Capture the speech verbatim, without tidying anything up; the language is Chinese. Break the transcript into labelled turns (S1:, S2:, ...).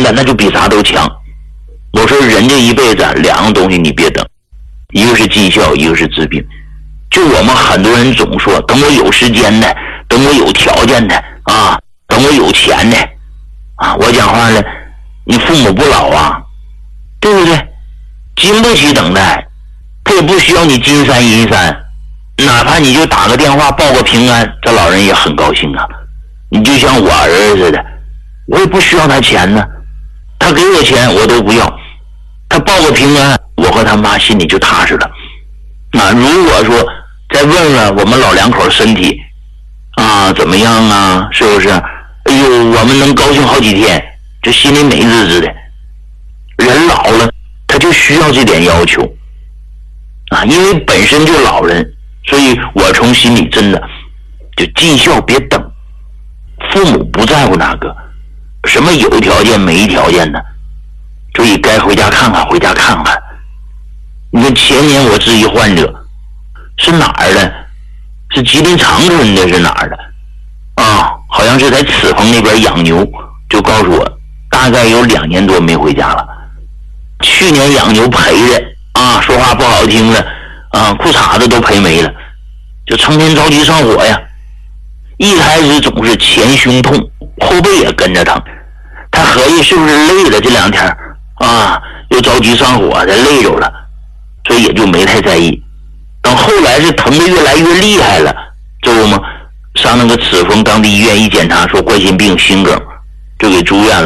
S1: 的那就比啥都强。我说人这一辈子两样东西你别等，一个是尽孝，一个是治病。就我们很多人总说等我有时间的，等我有条件的啊，等我有钱的啊，我讲话了，你父母不老啊，对不对？经不起等待，他也不需要你金山银山，哪怕你就打个电话报个平安，这老人也很高兴啊。你就像我儿子似的，我也不需要他钱呢，他给我钱我都不要，他报个平安，我和他妈心里就踏实了。啊，如果说再问问我们老两口身体啊怎么样啊，是不是？哎呦，我们能高兴好几天，这心里美滋滋的。人老了他就需要这点要求啊，因为本身就老人，所以我从心里真的就尽孝别等。父母不在乎哪个什么有条件没条件的，所以该回家看看回家看看。你看前年我是一患者，是哪儿的？是吉林长春的，是哪儿的啊？好像是在赤峰那边养牛，就告诉我大概有两年多没回家了。去年养牛赔的啊，说话不好听的啊，裤衩子都赔没了，就成天着急上火呀。一开始总是前胸痛，后背也跟着疼，他合计是不是累了这两天啊，又着急上火的累着了，所以也就没太在意。等后来是疼得越来越厉害了，知道吗？上那个赤峰当地医院一检查，说冠心病心梗，就给住院了。